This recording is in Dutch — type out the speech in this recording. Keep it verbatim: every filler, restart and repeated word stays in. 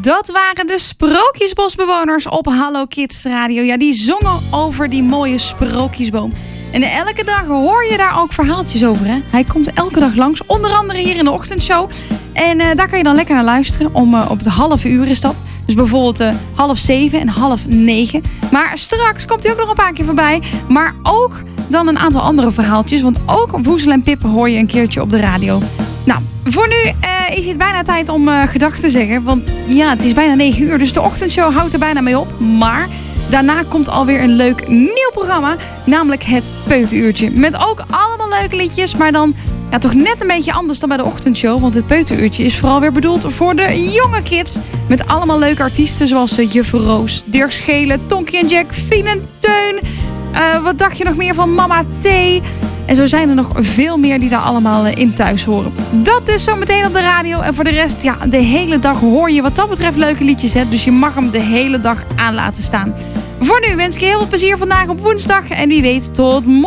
dat waren de Sprookjesbosbewoners op Hallo Kids Radio. Ja, die zongen over die mooie sprookjesboom. En elke dag hoor je daar ook verhaaltjes over, hè? Hij komt elke dag langs, onder andere hier in de ochtendshow. En uh, daar kan je dan lekker naar luisteren. Om uh, op het half uur is dat. Dus bijvoorbeeld uh, half zeven en half negen. Maar straks komt hij ook nog een paar keer voorbij. Maar ook dan een aantal andere verhaaltjes. Want ook op Woezel en Pip hoor je een keertje op de radio. Nou, voor nu uh, is het bijna tijd om uh, gedag te zeggen. Want ja, het is bijna negen uur. Dus de ochtendshow houdt er bijna mee op. Maar daarna komt alweer een leuk nieuw programma. Namelijk het Peuteruurtje. Met ook allemaal leuke liedjes. Maar dan ja, toch net een beetje anders dan bij de ochtendshow. Want het Peuteruurtje is vooral weer bedoeld voor de jonge kids. Met allemaal leuke artiesten zoals uh, Juffrouw Roos, Dirk Schelen, Tonkie en Jack, Fien en Teun. Uh, wat dacht je nog meer van Mama T? En zo zijn er nog veel meer die daar allemaal uh, in thuis horen. Dat dus zometeen op de radio. En voor de rest, ja, de hele dag hoor je wat dat betreft leuke liedjes. Hè? Dus je mag hem de hele dag aan laten staan. Voor nu wens ik je heel veel plezier vandaag op woensdag. En wie weet tot morgen.